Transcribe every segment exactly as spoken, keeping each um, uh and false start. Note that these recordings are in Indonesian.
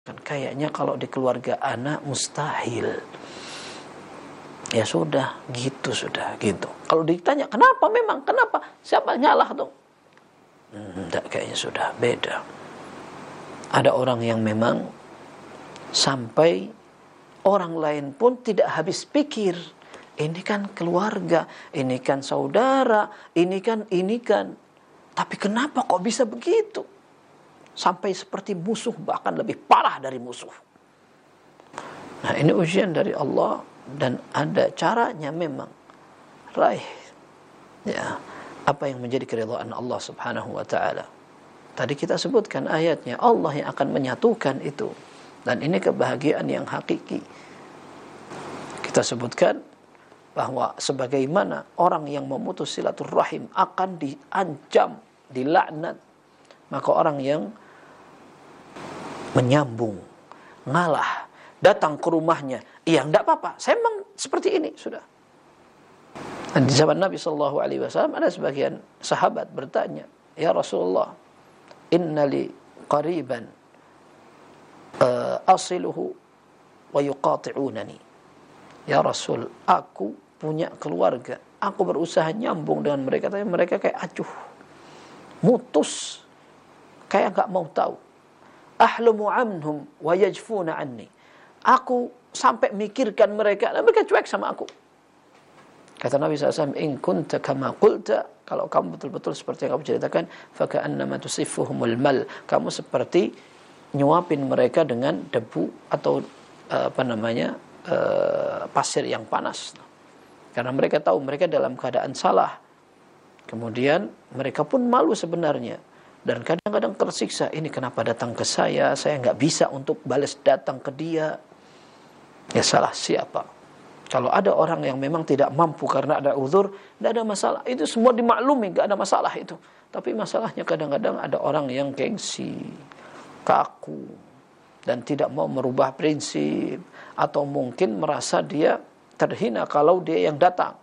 Kan kayaknya kalau di keluarga anak mustahil. Ya sudah, gitu sudah, gitu. Kalau ditanya, kenapa memang, kenapa? Siapa nyalah tuh? Hmm, enggak, kayaknya sudah beda. Ada orang yang memang sampai orang lain pun tidak habis pikir. Ini kan keluarga, ini kan saudara, ini kan, ini kan. Tapi kenapa kok bisa begitu? Sampai seperti musuh, bahkan lebih parah dari musuh. Nah, ini ujian dari Allah dan ada caranya memang. Raih ya, apa yang menjadi keridhaan Allah Subhanahu wa taala. Tadi kita sebutkan ayatnya, Allah yang akan menyatukan itu. Dan ini kebahagiaan yang hakiki. Kita sebutkan bahwa sebagaimana orang yang memutus silaturahim akan diancam, dilaknat, maka orang yang menyambung, ngalah, datang ke rumahnya, iya enggak apa-apa, saya memang seperti ini sudah. Dan di zaman Nabi sallallahu alaihi wasallam ada sebagian sahabat bertanya, ya Rasulullah, inna li qariban uh, asiluhu wa yuqati'unani. Ya Rasul, aku punya keluarga, aku berusaha nyambung dengan mereka, tapi mereka kayak acuh, mutus, kayak enggak mau tahu. Ahlumu anhum wa yajfuna anni. Aku sampai mikirkan mereka, dan mereka cuek sama aku. Kata Nabi sallallahu alaihi wasallam, in kunta kama qulta, kalau kamu betul-betul seperti yang kamu ceritakan, faka'annama tusifuhumul mal, kamu seperti nyuapin mereka dengan debu atau apa namanya uh, pasir yang panas. Karena mereka tahu mereka dalam keadaan salah. Kemudian mereka pun malu sebenarnya. Dan kadang-kadang tersiksa, ini kenapa datang ke saya, saya nggak bisa untuk balas datang ke dia. Ya salah siapa? Kalau ada orang yang memang tidak mampu karena ada uzur, tidak ada masalah. Itu semua dimaklumi, nggak ada masalah itu. Tapi masalahnya kadang-kadang ada orang yang gengsi, kaku, dan tidak mau merubah prinsip. Atau mungkin merasa dia terhina kalau dia yang datang.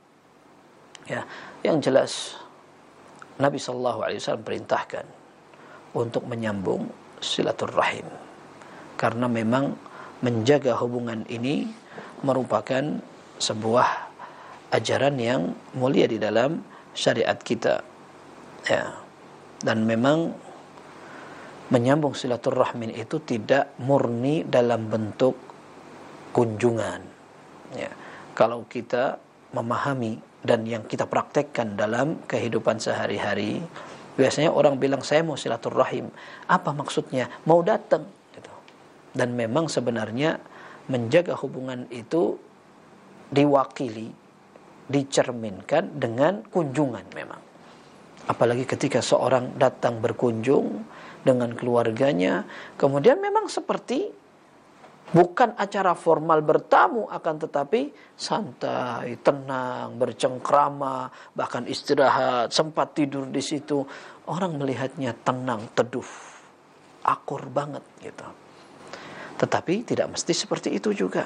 Ya, yang jelas Nabi sallallahu alaihi wasallam perintahkan untuk menyambung silaturahim. Karena memang menjaga hubungan ini merupakan sebuah ajaran yang mulia di dalam syariat kita. Ya. Dan memang menyambung silaturahmi itu tidak murni dalam bentuk kunjungan. Ya. Kalau kita memahami dan yang kita praktekkan dalam kehidupan sehari-hari, biasanya orang bilang saya mau silaturahim, apa maksudnya? Mau datang gitu. Dan memang sebenarnya menjaga hubungan itu diwakili, dicerminkan dengan kunjungan memang. Apalagi ketika seorang datang berkunjung dengan keluarganya, kemudian memang seperti bukan acara formal bertamu, akan tetapi santai, tenang, bercengkrama, bahkan istirahat, sempat tidur di situ. Orang melihatnya tenang, teduh, akur banget gitu. Tetapi tidak mesti seperti itu juga.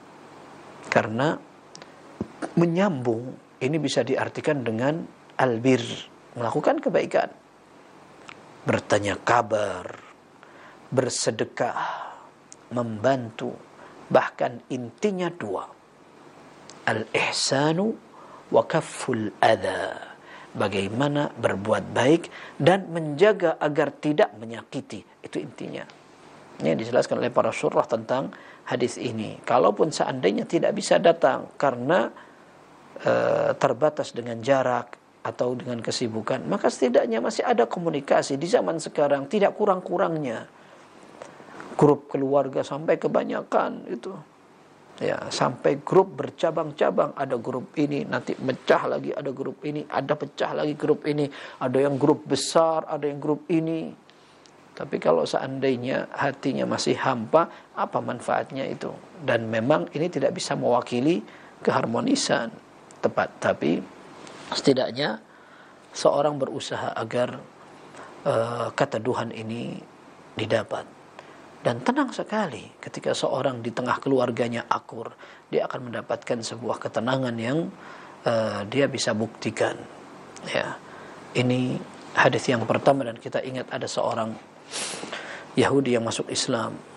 Karena menyambung ini bisa diartikan dengan albir, melakukan kebaikan, bertanya kabar, bersedekah, membantu, bahkan intinya dua, al-ihsanu wa kafful adha, bagaimana berbuat baik dan menjaga agar tidak menyakiti, itu intinya. Ini dijelaskan oleh para syurah tentang hadis ini. Kalaupun seandainya tidak bisa datang karena e, terbatas dengan jarak atau dengan kesibukan, maka setidaknya masih ada komunikasi. Di zaman sekarang tidak kurang-kurangnya grup keluarga sampai kebanyakan itu. Ya, sampai grup bercabang-cabang, ada grup ini, nanti pecah lagi ada grup ini, ada pecah lagi grup ini, ada yang grup besar, ada yang grup ini. Tapi kalau seandainya hatinya masih hampa, apa manfaatnya itu? Dan memang ini tidak bisa mewakili keharmonisan tepat, tapi setidaknya seorang berusaha agar uh, keteduhan ini didapat. Dan tenang sekali ketika seorang di tengah keluarganya akur, dia akan mendapatkan sebuah ketenangan yang uh, dia bisa buktikan. Ya, ini hadis yang pertama, dan kita ingat ada seorang Yahudi yang masuk Islam.